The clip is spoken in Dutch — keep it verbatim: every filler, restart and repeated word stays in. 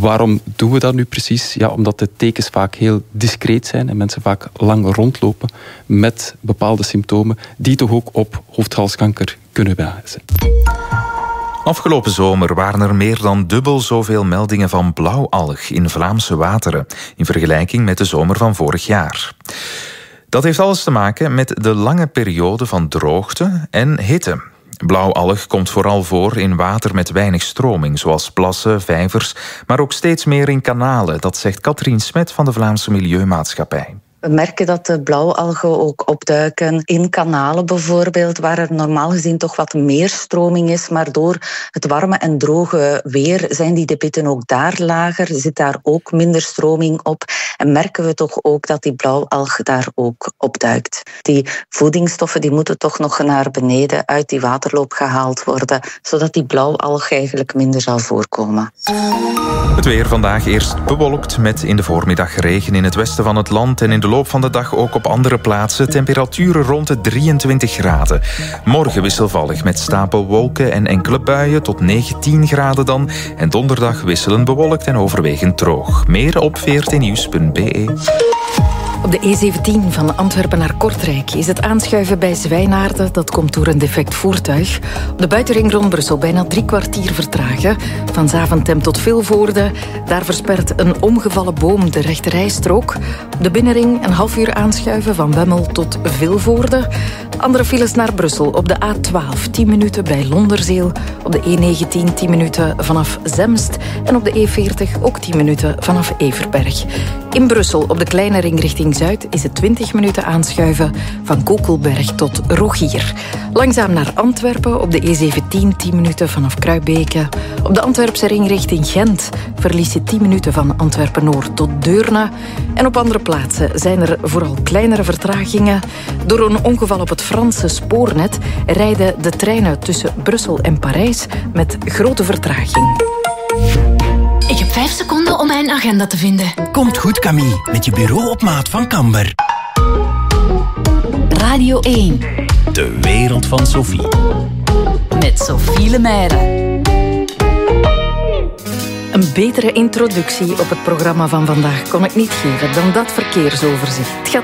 Waarom doen we dat nu precies? Ja, omdat de tekens vaak heel discreet zijn en mensen vaak lang rondlopen met bepaalde symptomen die toch ook op hoofdhalskanker kunnen wijzen. Afgelopen zomer waren er meer dan dubbel zoveel meldingen van blauwalg in Vlaamse wateren in vergelijking met de zomer van vorig jaar. Dat heeft alles te maken met de lange periode van droogte en hitte. Blauwalg komt vooral voor in water met weinig stroming, zoals plassen, vijvers, maar ook steeds meer in kanalen. Dat zegt Katrien Smet van de Vlaamse Milieumaatschappij. We merken dat de blauwalgen ook opduiken in kanalen bijvoorbeeld, waar er normaal gezien toch wat meer stroming is. Maar door het warme en droge weer zijn die debitten ook daar lager, zit daar ook minder stroming op. En merken we toch ook dat die blauwalg daar ook opduikt. Die voedingsstoffen die moeten toch nog naar beneden uit die waterloop gehaald worden, zodat die blauwalg eigenlijk minder zal voorkomen. Het weer vandaag eerst bewolkt met in de voormiddag regen in het westen van het land en in de loop van de dag ook op andere plaatsen. Temperaturen rond de drieëntwintig graden. Morgen wisselvallig met stapelwolken en enkele buien tot negentien graden dan. En donderdag wisselend bewolkt en overwegend droog. Meer op veertien-nieuws punt b e. Op de E zeventien van Antwerpen naar Kortrijk is het aanschuiven bij Zwijnaarden. Dat komt door een defect voertuig. Op de buitenring rond Brussel bijna drie kwartier vertragen. Van Zaventem tot Vilvoorde. Daar verspert een omgevallen boom de rechterrijstrook. Op de binnenring een half uur aanschuiven van Wemmel tot Vilvoorde. Andere files naar Brussel op de A twaalf, tien minuten bij Londerzeel. Op de E negentien, tien minuten vanaf Zemst. En op de E veertig ook tien minuten vanaf Everberg. In Brussel op de kleine ring richting Zuid is het twintig minuten aanschuiven van Kokelberg tot Rogier. Langzaam naar Antwerpen op de E zeventien, tien minuten vanaf Kruibeke. Op de Antwerpse ring richting Gent verlies je tien minuten van Antwerpen-Noord tot Deurne. En op andere plaatsen zijn er vooral kleinere vertragingen. Door een ongeval op het Franse spoornet rijden de treinen tussen Brussel en Parijs met grote vertraging. Ik heb vijf seconden om mijn agenda te vinden. Komt goed, Camille, met je bureau op maat van Camber. Radio één. De wereld van Sophie. Met Sophie Lemaire. Een betere introductie op het programma van vandaag kon ik niet geven dan dat verkeersoverzicht. Het gaat